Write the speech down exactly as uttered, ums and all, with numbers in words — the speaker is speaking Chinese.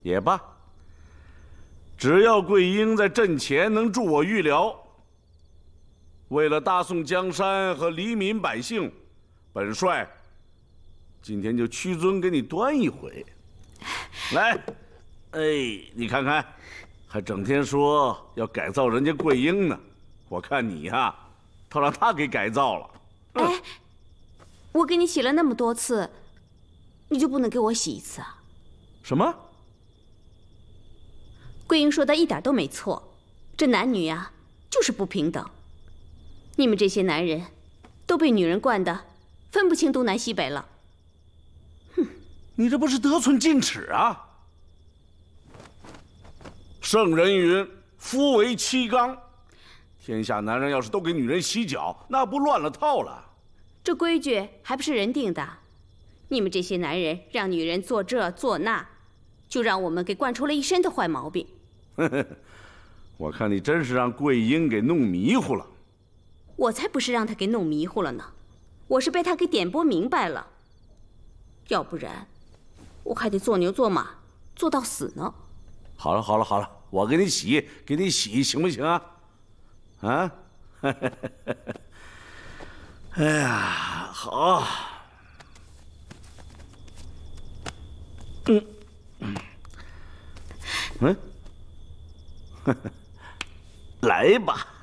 也罢，只要桂英在阵前能助我预疗，为了大宋江山和黎民百姓，本帅今天就屈尊给你端一回。来，哎，你看看，还整天说要改造人家桂英呢，我看你呀，倒让他给改造了。 哎，我给你洗了那么多次，你就不能给我洗一次啊？ 什么？ 桂英说的一点都没错，这男女呀就是不平等。你们这些男人，都被女人惯得分不清东南西北了。 哼，你这不是得寸进尺啊！圣人云：“夫为妻纲。”天下男人要是都给女人洗脚，那不乱了套了？ 这规矩还不是人定的？你们这些男人让女人做这做那，就让我们给惯出了一身的坏毛病。 我看你真是让桂英给弄迷糊了。 我才不是让她给弄迷糊了呢，我是被她给点拨明白了。要不然，我还得做牛做马，做到死呢。 好了好了好了，我给你洗，给你洗，行不行啊？啊？哎呀，好。嗯嗯嗯，来吧。